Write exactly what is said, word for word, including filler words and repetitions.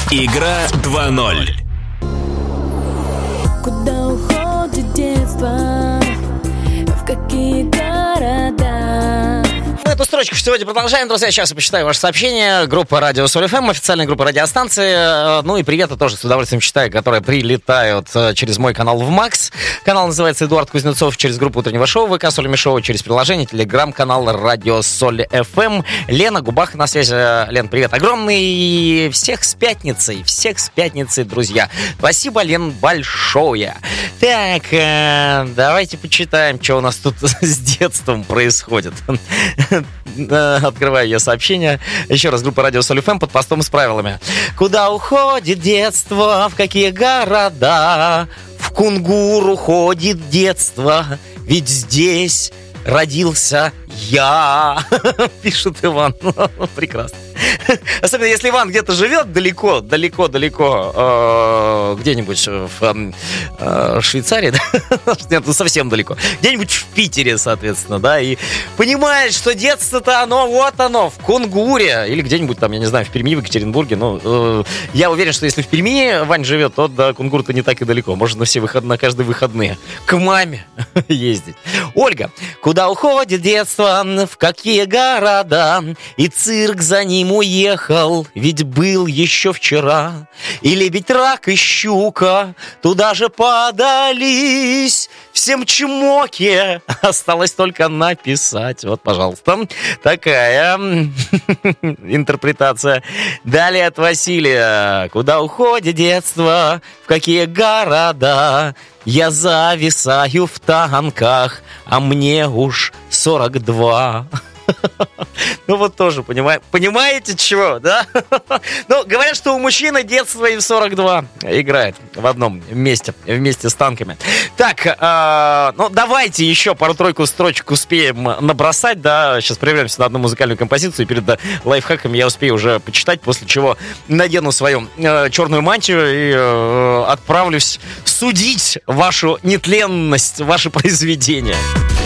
Игра два ноль. Куда уходит детство? В какие города? Мы эту строчку сегодня продолжаем, друзья. Сейчас я почитаю ваше сообщение. Группа Радио Соль эф эм, официальная группа радиостанции. Ну и приветы тоже с удовольствием читаю, которые прилетают через мой канал в Макс. Канал называется Эдуард Кузнецов, через группу утреннего шоу ВК Соль Шоу, через приложение, телеграм-канал Радио Соль эф эм. Лена Губах на связи. Лен, привет огромный. Всех с пятницей, всех с пятницей, друзья. Спасибо, Лен, большое. Так, э, давайте почитаем, что у нас тут с детством происходит. Открываю я сообщение. Еще раз, группа Радио Соль эф эм под постом с правилами. Куда уходит детство? В какие города? В Кунгур уходит детство, ведь здесь родился я. Пишет Иван. Прекрасно. Особенно если Иван где-то живет далеко, далеко, далеко, э, где-нибудь в э, Швейцарии, да? Нет, ну совсем далеко, где-нибудь в Питере, соответственно, да, и понимает, что детство-то оно, вот оно, в Кунгуре, или где-нибудь там, я не знаю, в Перми, в Екатеринбурге, ну, э, я уверен, что если в Перми Вань живет, то до Кунгура-то не так и далеко, можно на все выходные, на каждые выходные к маме ездить. Ольга, куда уходит детство, в какие города, и цирк за ним уехал, ведь был еще вчера. И лебедь, рак, и щука туда же подались. Всем чмоки осталось только написать. Вот, пожалуйста, такая интерпретация. Далее от Василия. Куда уходит детство? В какие города? Я зависаю в танках, а мне уж сорок два. Ну вот тоже, понимаете, понимаете чего, да? Ну, говорят, что у мужчины детство и в сорок два играет в одном месте, вместе с танками. Так, э, ну давайте еще пару-тройку строчек успеем набросать, да? Сейчас прервемся на одну музыкальную композицию, и перед да, лайфхаками я успею уже почитать, после чего надену свою э, черную мантию и э, отправлюсь судить вашу нетленность, ваше произведение.